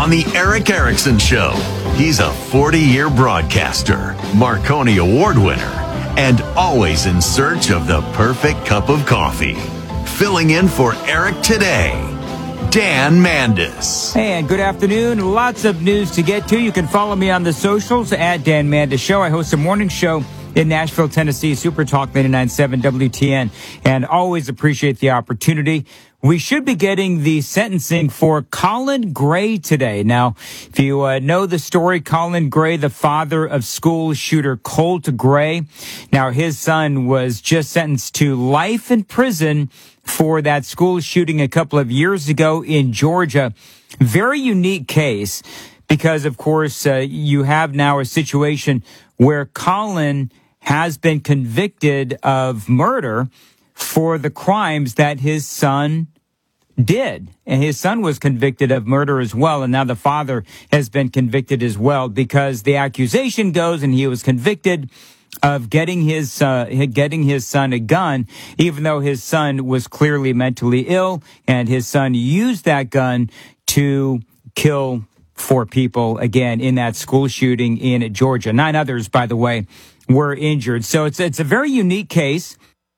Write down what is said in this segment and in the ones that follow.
on The Eric Erickson Show. He's a 40-year broadcaster, Marconi Award winner, and always in search of the perfect cup of coffee. Filling in for Eric today, Dan Mandis. Hey, and good afternoon. Lots of news to get to. You can follow me on the socials at Dan Mandis Show. I host a morning show in Nashville, Tennessee, Super Talk 99.7 WTN, and always appreciate the opportunity. We should be getting the sentencing for Colin Gray today. Now, if you know the story, Colin Gray, the father of school shooter Colt Gray. Now, his son was just sentenced to life in prison for that school shooting a couple of years ago in Georgia. Very unique case because, of course, you have now a situation where Colin has been convicted of murder for the crimes that his son did. And his son was convicted of murder as well. And now the father has been convicted as well because the accusation goes and he was convicted of getting his son a gun, even though his son was clearly mentally ill, and his son used that gun to kill 4 people again in that school shooting in Georgia. 9 others, by the way, were injured. So it's a very unique case.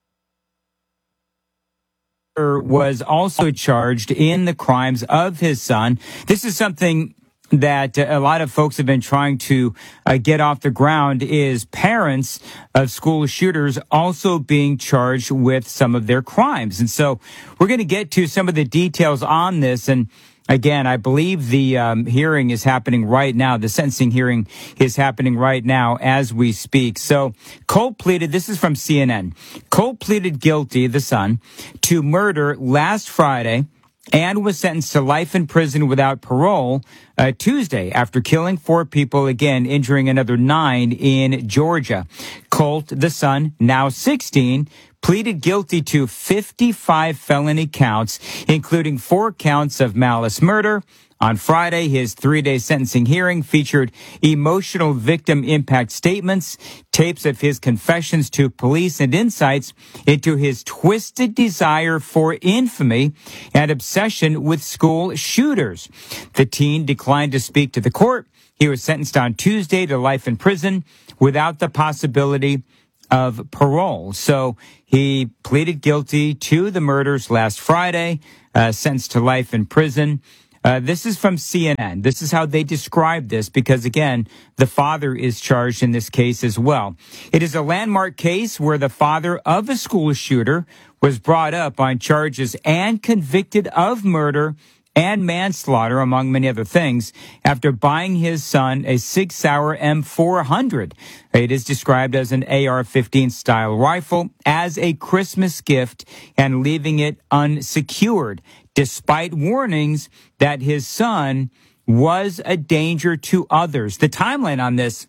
Was also charged in the crimes of his son. This is something that a lot of folks have been trying to get off the ground, is parents of school shooters also being charged with some of their crimes. And so we're going to get to some of the details on this. And again, I believe the hearing is happening right now. The sentencing hearing is happening right now as we speak. So Colt pleaded, this is from CNN, Colt pleaded guilty, the son, to murder last Friday and was sentenced to life in prison without parole Tuesday after killing 4 people, again, injuring another 9 in Georgia. Colt, the son, now 16, pleaded guilty to 55 felony counts, including 4 counts of malice murder. On Friday, his 3-day sentencing hearing featured emotional victim impact statements, tapes of his confessions to police, and insights into his twisted desire for infamy and obsession with school shooters. The teen declined to speak to the court. He was sentenced on Tuesday to life in prison without the possibility of parole. So he pleaded guilty to the murders last Friday, sentenced to life in prison. This is from CNN. This is how they describe this because, again, the father is charged in this case as well. It is a landmark case where the father of a school shooter was brought up on charges and convicted of murder and manslaughter, among many other things, after buying his son a 6-hour M400. It is described as an AR-15 style rifle as a Christmas gift and leaving it unsecured, despite warnings that his son was a danger to others. The timeline on this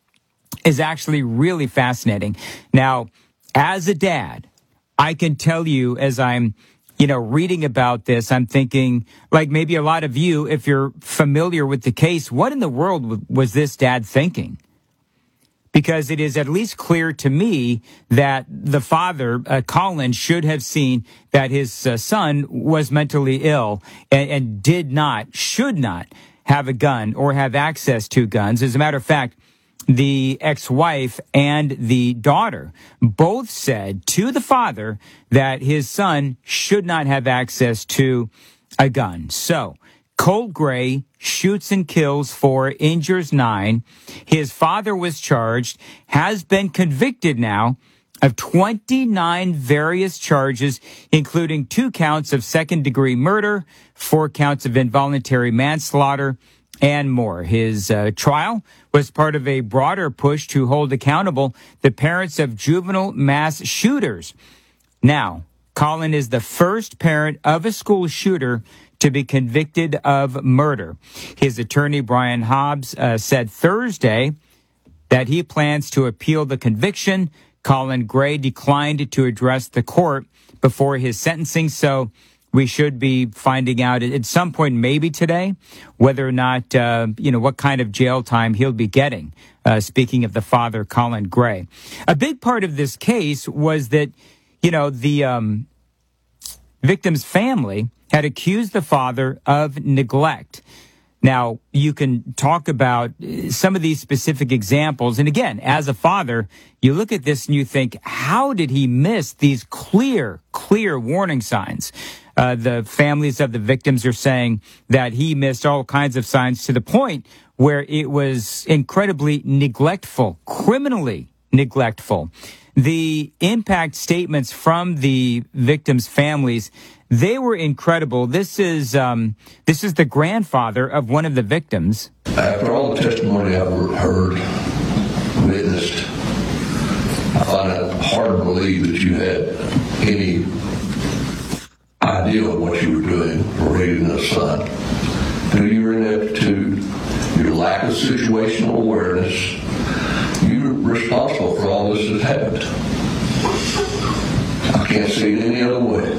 is actually really fascinating. Now, as a dad, I can tell you as I'm reading about this, I'm thinking, like maybe a lot of you, if you're familiar with the case, what in the world was this dad thinking? Because it is at least clear to me that the father, Colin, should have seen that his son was mentally ill and should not have a gun or have access to guns. As a matter of fact, the ex-wife and the daughter both said to the father that his son should not have access to a gun. So Colt Gray shoots and kills 4, injures 9. His father was charged, has been convicted now of 29 various charges, including 2 counts of second-degree murder, 4 counts of involuntary manslaughter, and more. His trial was part of a broader push to hold accountable the parents of juvenile mass shooters. Now, Colin is the first parent of a school shooter to be convicted of murder. His attorney, Brian Hobbs, said Thursday that he plans to appeal the conviction. Colin Gray declined to address the court before his sentencing, so we should be finding out at some point, maybe today, whether or not, what kind of jail time he'll be getting. Speaking of the father, Colin Gray. A big part of this case was that, the victim's family had accused the father of neglect. Now, you can talk about some of these specific examples. And again, as a father, you look at this and you think, how did he miss these clear warning signs? The families of the victims are saying that he missed all kinds of signs to the point where it was incredibly neglectful, criminally neglectful. The impact statements from the victims' families, they were incredible. This is the grandfather of one of the victims. After all the testimony I've heard, witnessed, I find it hard to believe that you had any idea of what you were doing for raising a son. Through your ineptitude, your lack of situational awareness, you're responsible for all this that happened. I can't see it any other way.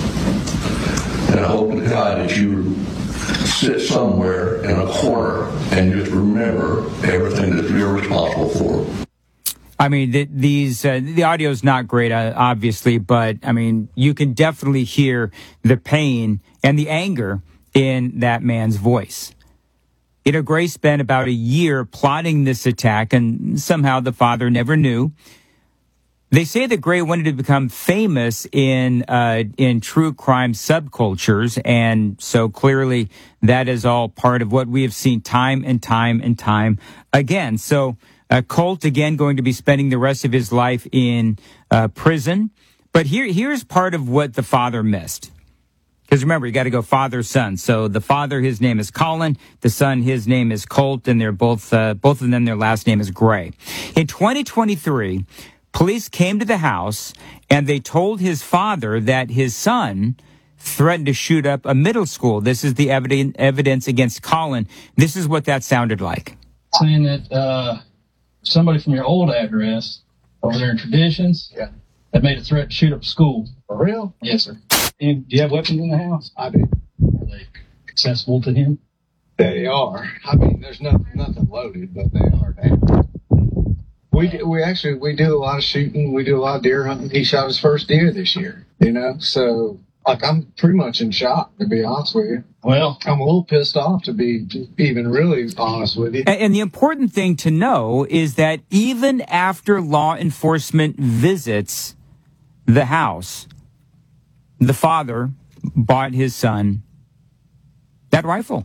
And I hope to God that you sit somewhere in a corner and just remember everything that you're responsible for. I mean, the audio is not great, obviously, but I mean, you can definitely hear the pain and the anger in that man's voice. You know, Gray spent about a year plotting this attack, and somehow the father never knew. They say that Gray wanted to become famous in true crime subcultures, and so clearly that is all part of what we have seen time and time and time again. So Colt, again, going to be spending the rest of his life in prison. But here's part of what the father missed. Because remember, you got to go father, son. So the father, his name is Colin. The son, his name is Colt. And they're both of them, their last name is Gray. In 2023, police came to the house and they told his father that his son threatened to shoot up a middle school. This is the evidence against Colin. This is what that sounded like. Saying that somebody from your old address over there in Traditions had made a threat to shoot up a school. For real? Yes, sir. And do you have weapons in the house? I do. Are they accessible to him? They are. I mean, there's nothing loaded, but they are now. We do a lot of shooting. We do a lot of deer hunting. He shot his first deer this year, so like I'm pretty much in shock, to be honest with you. Well, I'm a little pissed off, to be even really honest with you. And the important thing to know is that even after law enforcement visits the house, the father bought his son that rifle,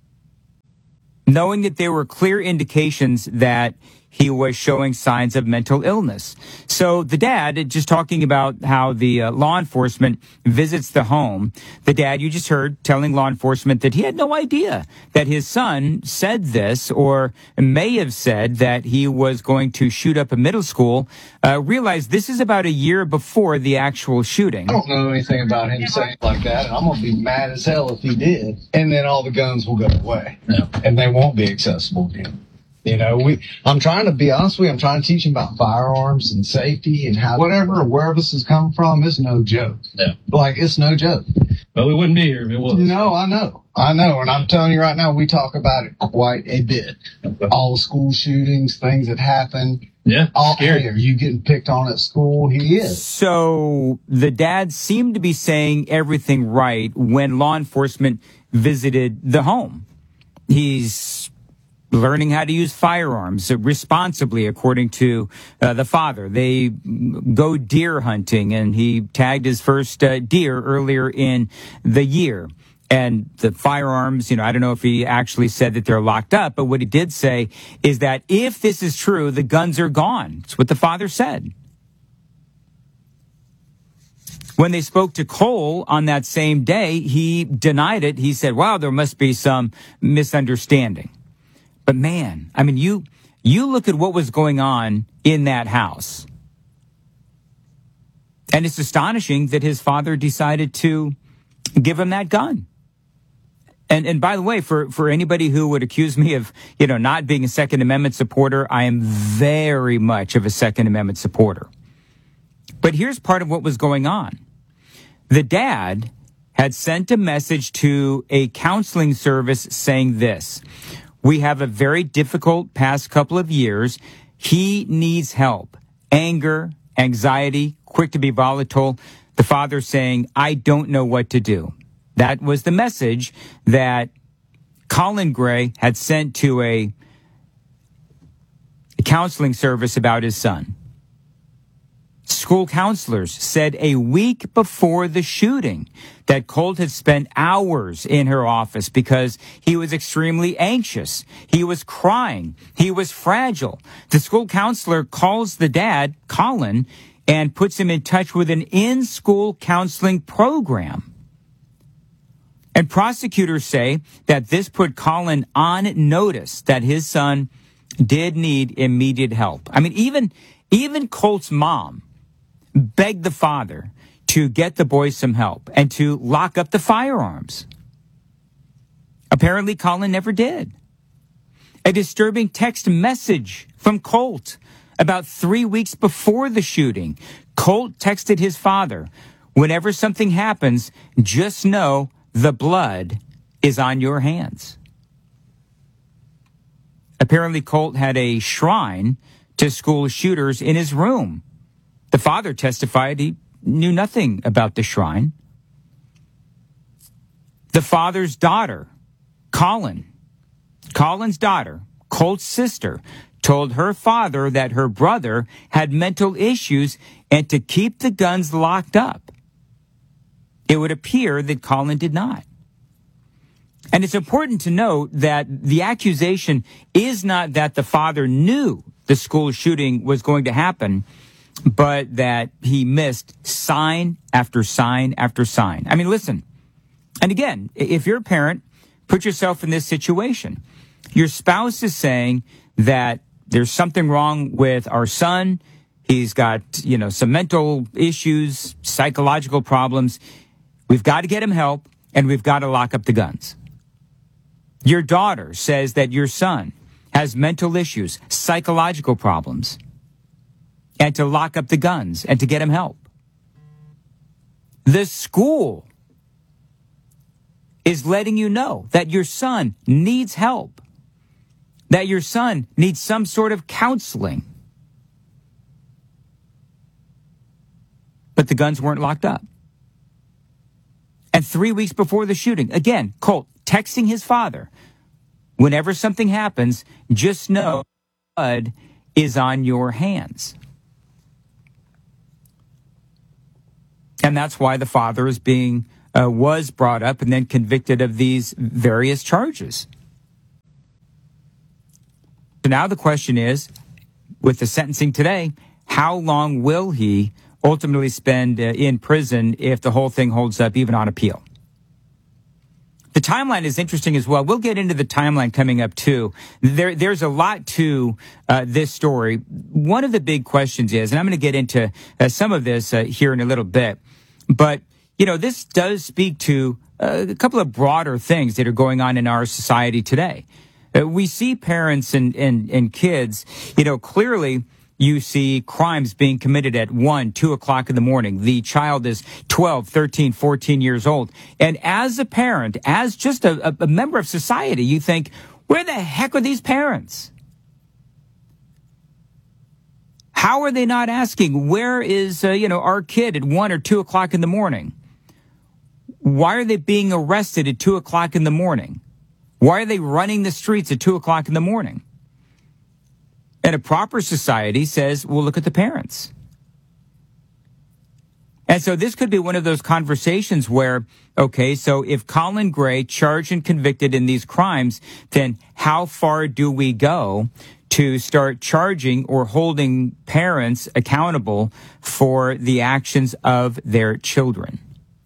knowing that there were clear indications that he was showing signs of mental illness. So the dad, just talking about how the law enforcement visits the home, the dad, you just heard, telling law enforcement that he had no idea that his son said this or may have said that he was going to shoot up a middle school, realized this is about a year before the actual shooting. I don't know anything about him saying like that, and I'm going to be mad as hell if he did. And then all the guns will go away, and they won't be accessible to him. I'm trying to be honest with you. I'm trying to teach him about firearms and safety and how where this has come from is no joke. Yeah. Like, it's no joke. Well, we wouldn't be here if it was. No, I know. And I'm telling you right now, we talk about it quite a bit. All the school shootings, things that happen. Yeah. Hey, are you getting picked on at school? He is. So the dad seemed to be saying everything right when law enforcement visited the home. He's learning how to use firearms responsibly, according to the father. They go deer hunting, and he tagged his first deer earlier in the year. And the firearms, I don't know if he actually said that they're locked up, but what he did say is that if this is true, the guns are gone. It's what the father said. When they spoke to Cole on that same day, he denied it. He said, wow, there must be some misunderstanding. But man, I mean, you look at what was going on in that house. And it's astonishing that his father decided to give him that gun. And by the way, for anybody who would accuse me of, not being a Second Amendment supporter, I am very much of a Second Amendment supporter. But here's part of what was going on. The dad had sent a message to a counseling service saying this: we have a very difficult past couple of years. He needs help. Anger, anxiety, quick to be volatile. The father saying, I don't know what to do. That was the message that Colin Gray had sent to a counseling service about his son. School counselors said a week before the shooting that Colt had spent hours in her office because he was extremely anxious. He was crying. He was fragile. The school counselor calls the dad, Colin, and puts him in touch with an in-school counseling program. And prosecutors say that this put Colin on notice that his son did need immediate help. I mean, even Colt's mom begged the father to get the boys some help and to lock up the firearms. Apparently, Colin never did. A disturbing text message from Colt about 3 weeks before the shooting. Colt texted his father, "Whenever something happens, just know the blood is on your hands." Apparently, Colt had a shrine to school shooters in his room. The father testified he knew nothing about the shrine. The father's daughter, Colin's daughter, Colt's sister, told her father that her brother had mental issues and to keep the guns locked up. It would appear that Colin did not. And it's important to note that the accusation is not that the father knew the school shooting was going to happen, but that he missed sign after sign after sign. I mean, listen, and again, if you're a parent, put yourself in this situation. Your spouse is saying that there's something wrong with our son. He's got, some mental issues, psychological problems. We've got to get him help, and we've got to lock up the guns. Your daughter says that your son has mental issues, psychological problems, and to lock up the guns and to get him help. The school is letting you know that your son needs help, that your son needs some sort of counseling. But the guns weren't locked up. And 3 weeks before the shooting, again, Colt texting his father, "Whenever something happens, just know blood is on your hands." And that's why the father is was brought up and then convicted of these various charges. So now the question is, with the sentencing today, how long will he ultimately spend in prison if the whole thing holds up, even on appeal? The timeline is interesting as well. We'll get into the timeline coming up, too. There's a lot to this story. One of the big questions is, and I'm going to get into some of this here in a little bit, but, this does speak to a couple of broader things that are going on in our society today. We see parents and kids, clearly you see crimes being committed at 1, 2 o'clock in the morning. The child is 12, 13, 14 years old. And as a parent, as just a member of society, you think, where the heck are these parents? How are they not asking, where is, our kid at 1 or 2 o'clock in the morning? Why are they being arrested at 2 o'clock in the morning? Why are they running the streets at 2 o'clock in the morning? And a proper society says, well, look at the parents. And so this could be one of those conversations where, okay, so if Colin Gray charged and convicted in these crimes, then how far do we go to start charging or holding parents accountable for the actions of their children?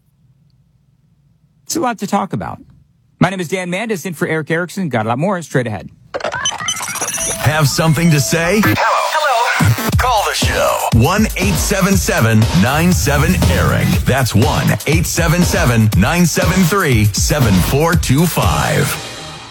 It's a lot to talk about. My name is Dan Mandis, in for Eric Erickson. Got a lot more straight ahead. Have something to say? Hello. Call the show. 1-877-97-ERIC. That's 1-877-973-7425.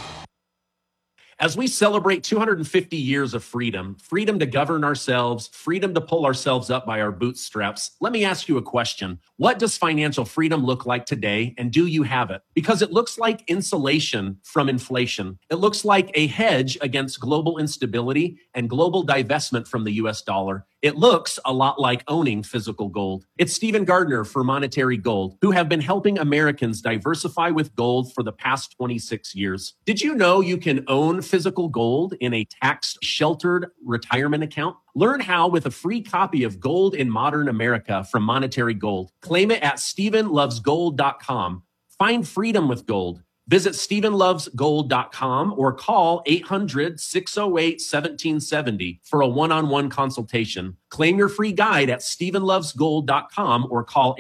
As we celebrate 250 years of freedom to govern ourselves, freedom to pull ourselves up by our bootstraps, let me ask you a question. What does financial freedom look like today, and do you have it? Because it looks like insulation from inflation. It looks like a hedge against global instability and global divestment from the US dollar. It looks a lot like owning physical gold. It's Stephen Gardner for Monetary Gold, who have been helping Americans diversify with gold for the past 26 years. Did you know you can own physical gold in a tax-sheltered retirement account? Learn how with a free copy of Gold in Modern America from Monetary Gold. Claim it at StephenLovesGold.com. Find freedom with gold. Visit StephenLovesGold.com or call 800-608-1770 for a one-on-one consultation. Claim your free guide at StephenLovesGold.com or call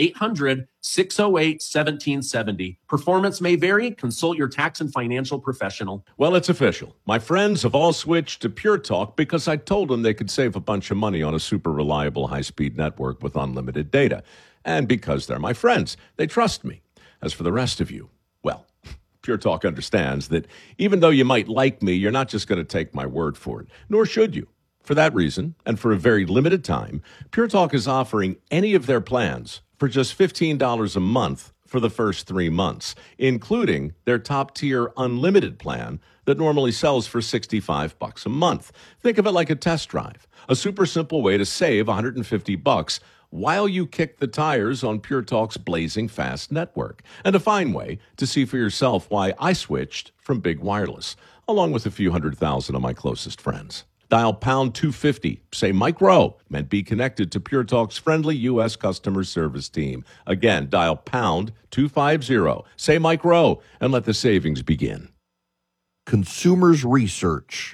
800-608-1770. Performance may vary. Consult your tax and financial professional. Well, it's official. My friends have all switched to Pure Talk because I told them they could save a bunch of money on a super reliable high-speed network with unlimited data. And because they're my friends, they trust me. As for the rest of you, well, Pure Talk understands that even though you might like me, you're not just going to take my word for it, nor should you. For that reason, and for a very limited time, Pure Talk is offering any of their plans for just $15 a month for the first 3 months, including their top-tier unlimited plan that normally sells for $65 a month. Think of it like a test drive, a super simple way to save $150 while you kick the tires on Pure Talk's blazing fast network, and a fine way to see for yourself why I switched from big wireless, along with a few 100,000 of my closest friends. Dial pound 250, say Mike Rowe, and be connected to Pure Talk's friendly U.S. customer service team. Again, dial pound 250, say Mike Rowe, and let the savings begin. Consumers Research.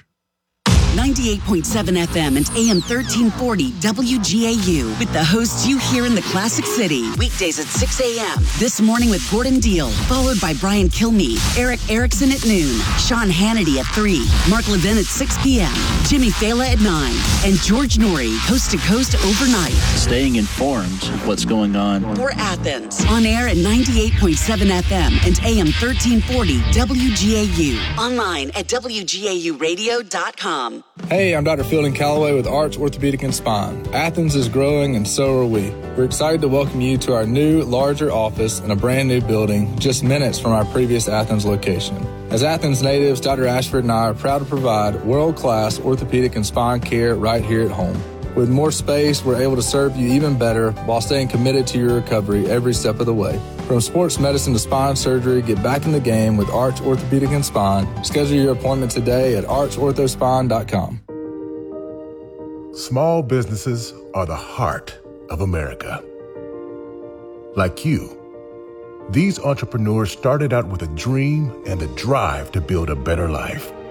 98.7 FM and AM 1340 WGAU with the hosts you hear in the Classic City. Weekdays at 6 a.m. This morning with Gordon Deal, followed by Brian Kilmeade, Eric Erickson at noon, Sean Hannity at 3, Mark Levin at 6 p.m., Jimmy Fela at 9, and George Norrie, coast to coast overnight. Staying informed of what's going on. For Athens, on air at 98.7 FM and AM 1340 WGAU. Online at WGAUradio.com. Hey, I'm Dr. Fielding Calloway with Arch Orthopedic and Spine. Athens is growing and so are we. We're excited to welcome you to our new, larger office in a brand new building just minutes from our previous Athens location. As Athens natives, Dr. Ashford and I are proud to provide world-class orthopedic and spine care right here at home. With more space, we're able to serve you even better while staying committed to your recovery every step of the way. From sports medicine to spine surgery, get back in the game with Arch Orthopedic and Spine. Schedule your appointment today at archorthospine.com. Small businesses are the heart of America. Like you, these entrepreneurs started out with a dream and a drive to build a better life.